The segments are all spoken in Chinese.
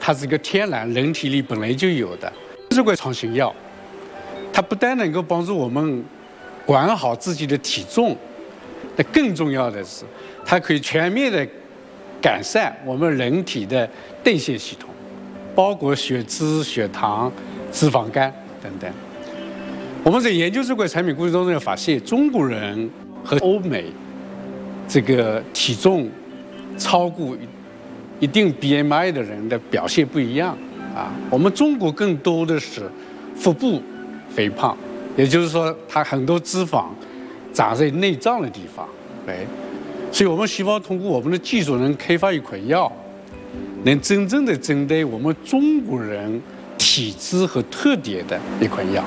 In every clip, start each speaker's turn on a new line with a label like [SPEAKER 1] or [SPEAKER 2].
[SPEAKER 1] 它是个天然人体里本来就有的，这个创新药，它不但能够帮助我们管好自己的体重，那更重要的是，它可以全面的改善我们人体的代谢系统，包括血脂、血糖、脂肪肝等等。我们在研究这款产品过程中要发现，中国人和欧美这个体重超过一定 BMI 的人的表现不一样啊。我们中国更多的是腹部肥胖，也就是说，它很多脂肪长在内脏的地方，所以我们希望通过我们的技术能开发一款药，能真正的针对我们中国人体质和特点的一款药。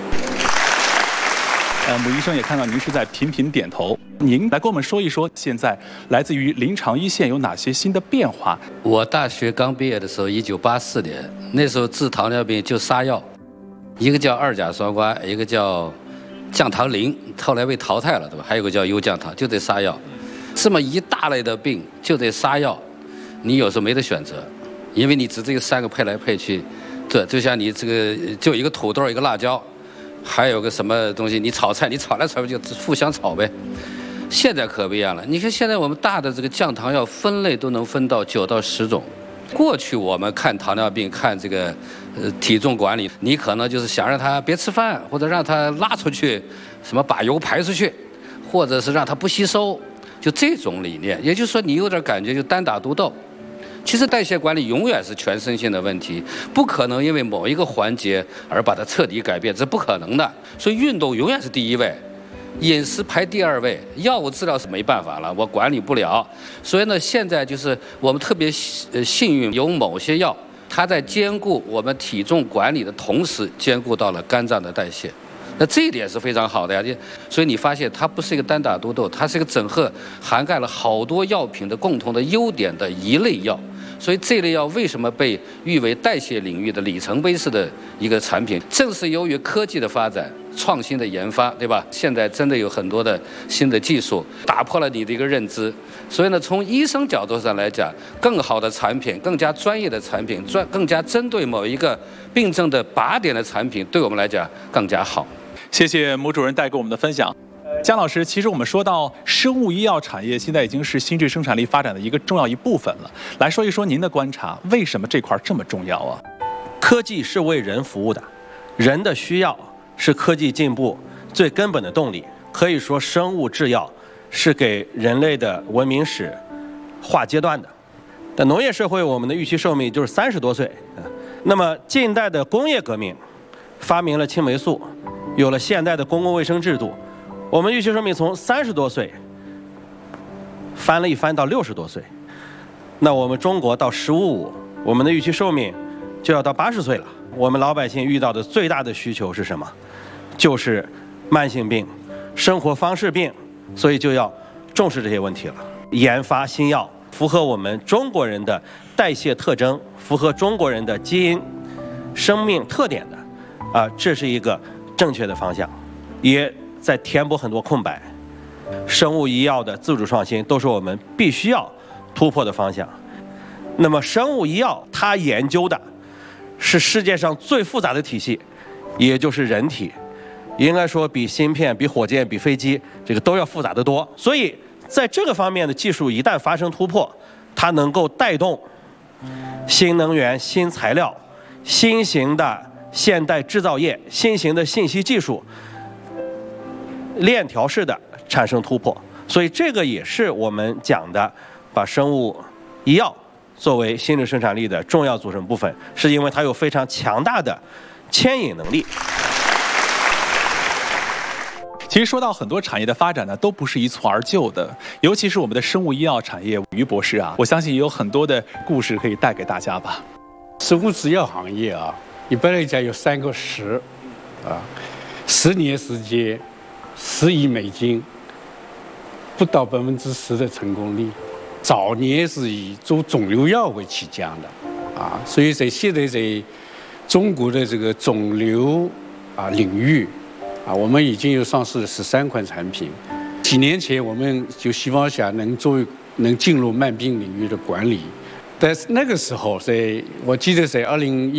[SPEAKER 2] 姆医生也看到您是在频频点头，您来跟我们说一说，现在来自于临床一线有哪些新的变化？
[SPEAKER 3] 我大学刚毕业的时候，1984年，那时候治糖尿病就仨药，一个叫2甲双胍，一个叫降糖灵，后来被淘汰了，对吧？还有个叫优降糖，就这仨药。这么一大类的病，就这仨药，你有时候没得选择，因为你只这个3个配来配去，对，就像你这个就一个土豆，一个辣椒。还有个什么东西，你炒菜，你炒来炒去就互相炒呗。现在可不一样了，你看现在我们大的这个降糖药分类都能分到9到10种。过去我们看糖尿病，看这个体重管理，你可能就是想让他别吃饭，或者让他拉出去，什么把油排出去，或者是让他不吸收，就这种理念。也就是说，你有点感觉就单打独斗。其实代谢管理永远是全身性的问题，不可能因为某一个环节而把它彻底改变，这不可能的。所以运动永远是第一位，饮食排第2位，药物治疗是没办法了，我管理不了。所以呢，现在就是我们特别幸运，有某些药，它在兼顾我们体重管理的同时，兼顾到了肝脏的代谢。那这一点是非常好的呀，所以你发现它不是一个单打独斗，它是一个整合涵盖了好多药品的共同的优点的一类药。所以这类药为什么被誉为代谢领域的里程碑式的一个产品？正是由于科技的发展、创新的研发，对吧？现在真的有很多的新的技术打破了你的一个认知。所以呢，从医生角度上来讲，更好的产品、更加专业的产品、更加针对某一个病症的靶点的产品，对我们来讲更加好。
[SPEAKER 2] 谢谢姆主任带给我们的分享。姜老师，其实我们说到生物医药产业，现在已经是新质生产力发展的一个重要一部分了。来说一说您的观察，为什么这块这么重要啊？
[SPEAKER 4] 科技是为人服务的，人的需要是科技进步最根本的动力。可以说，生物制药是给人类的文明史划阶段的。在农业社会，我们的预期寿命就是30多岁。那么，近代的工业革命发明了青霉素，有了现代的公共卫生制度。我们预期寿命从30多岁翻了一番到60多岁，那我们中国到15.5，我们的预期寿命就要到80岁了。我们老百姓遇到的最大的需求是什么？就是慢性病、生活方式病，所以就要重视这些问题了。研发新药，符合我们中国人的代谢特征，符合中国人的基因、生命特点的，这是一个正确的方向，也在填补很多空白。生物医药的自主创新都是我们必须要突破的方向。那么生物医药它研究的是世界上最复杂的体系，也就是人体，应该说比芯片、比火箭、比飞机这个都要复杂得多。所以在这个方面的技术一旦发生突破，它能够带动新能源、新材料、新型的现代制造业、新型的信息技术链条式的产生突破。所以这个也是我们讲的把生物医药作为新质生产力的重要组成部分，是因为它有非常强大的牵引能力。
[SPEAKER 2] 其实说到很多产业的发展呢，都不是一蹴而就的，尤其是我们的生物医药产业，于博士啊，我相信也有很多的故事可以带给大家吧。
[SPEAKER 1] 生物制药行业啊，一般来讲有3个10，啊，10年时间，10亿美金，不到10%的成功率。早年是以做肿瘤药为起家的，啊，所以在现在在中国的这个肿瘤领域，我们已经有上市了13款产品。几年前我们就希望能进入慢病领域的管理， 但是那个时候，我记得在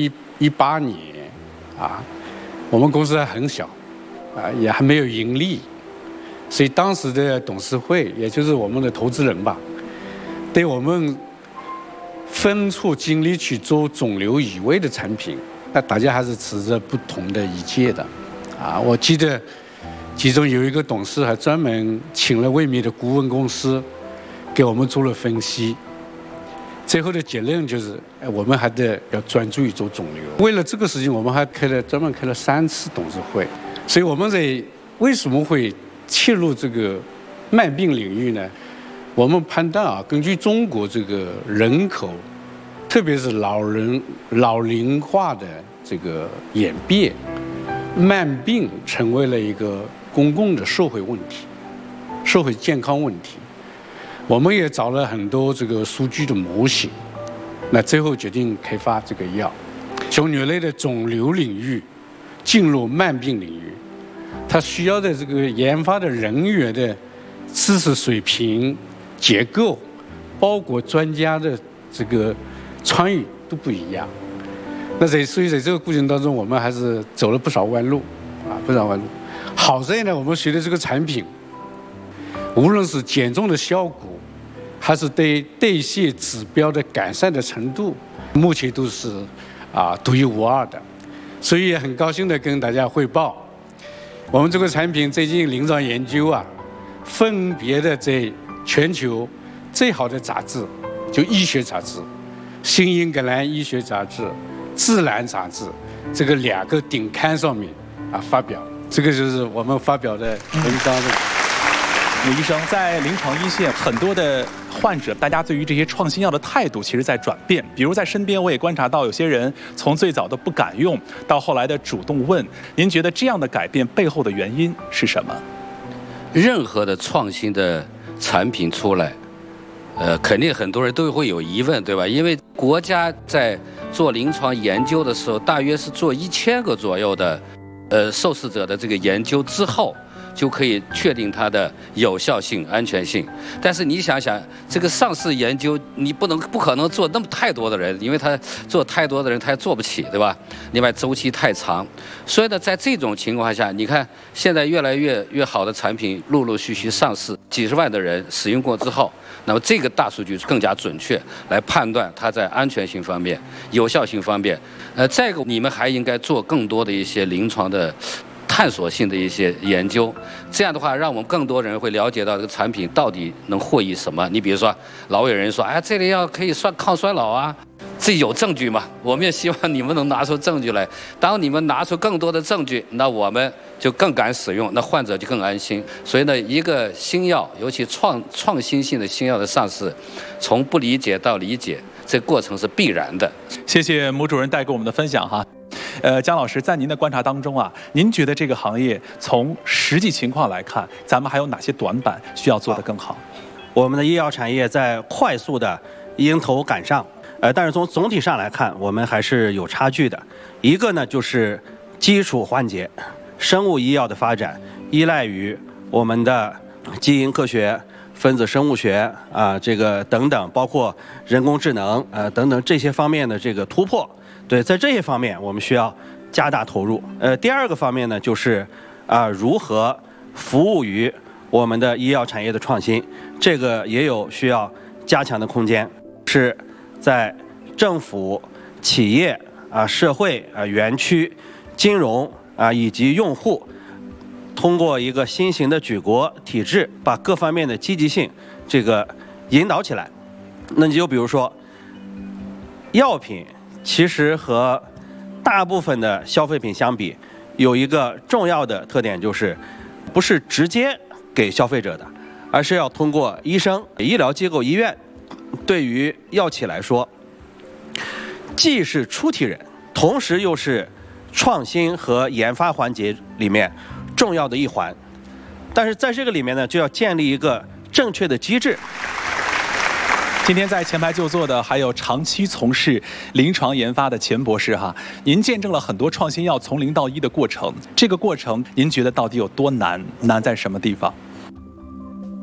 [SPEAKER 1] 2018年啊，我们公司还很小，啊，也还没有盈利，所以当时的董事会，也就是我们的投资人吧，对我们分出精力去做肿瘤移位的产品，那大家还是持着不同的意见的，啊，我记得其中有一个董事还专门请了卫密的顾问公司给我们做了分析。最后的结论就是，我们还得要专注于做肿瘤。为了这个事情，我们还专门开了3次董事会。所以我们为什么会切入这个慢病领域呢？我们判断啊，根据中国这个人口，特别是老龄化的这个演变，慢病成为了一个公共的社会问题，社会健康问题。我们也找了很多这个数据的模型，那最后决定开发这个药，从血类的肿瘤领域进入慢病领域，它需要的这个研发的人员的知识水平、结构，包括专家的这个参与都不一样。所以在这个过程当中，我们还是走了不少弯路，啊，不少弯路。好在呢，我们学的这个产品，无论是减重的效果，还是对代谢指标的改善的程度，目前都是独一无二的。所以也很高兴地跟大家汇报，我们这个产品最近临床研究分别的在全球最好的杂志，就医学杂志，《新英格兰医学杂志》、《自然》杂志这个2个顶刊上面发表。这个就是我们发表的文章的。
[SPEAKER 2] 刘医生，在临床一线，很多的患者，大家对于这些创新药的态度其实在转变。比如在身边，我也观察到有些人从最早的不敢用，到后来的主动问。您觉得这样的改变背后的原因是什么？
[SPEAKER 3] 任何的创新的产品出来，肯定很多人都会有疑问，对吧？因为国家在做临床研究的时候，大约是做1000个左右的，受试者的这个研究之后，就可以确定它的有效性、安全性。但是你想想，这个上市研究，你不可能做那么太多的人，因为他做太多的人，他也做不起，对吧？另外周期太长，所以呢，在这种情况下，你看现在越来越好的产品陆陆续续上市，几十万的人使用过之后，那么这个大数据更加准确来判断它在安全性方面、有效性方面。再一个，你们还应该做更多的一些临床的探索性的一些研究，这样的话，让我们更多人会了解到这个产品到底能获益什么。你比如说，老有人说，哎，这个药可以抗衰老啊，这有证据嘛？我们也希望你们能拿出证据来。当你们拿出更多的证据，那我们就更敢使用，那患者就更安心。所以呢，一个新药，尤其创新性的新药的上市，从不理解到理解，这过程是必然的。
[SPEAKER 2] 谢谢穆主任带给我们的分享哈。姜老师，在您的观察当中您觉得这个行业从实际情况来看，咱们还有哪些短板需要做得更好？
[SPEAKER 4] 我们的医药产业在快速的迎头赶上，但是从总体上来看，我们还是有差距的。一个呢，就是基础环节，生物医药的发展依赖于我们的基因科学、分子生物学这个等等，包括人工智能等等这些方面的这个突破。对，在这些方面我们需要加大投入。第二个方面呢，就是如何服务于我们的医药产业的创新，这个也有需要加强的空间，是在政府、企业社会园区、金融以及用户，通过一个新型的举国体制，把各方面的积极性这个引导起来。那你就比如说，药品其实和大部分的消费品相比，有一个重要的特点，就是不是直接给消费者的，而是要通过医生、医疗机构、医院，对于药企来说，既是出题人，同时又是创新和研发环节里面重要的一环。但是在这个里面呢，就要建立一个正确的机制。
[SPEAKER 2] 今天在前排就坐的还有长期从事临床研发的钱博士哈，您见证了很多创新药从0到1的过程，这个过程您觉得到底有多难？难在什么地方？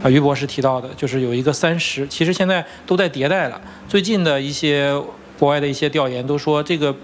[SPEAKER 5] 于博士提到的，就是有一个30，其实现在都在迭代了。最近的一些国外的一些调研都说，这个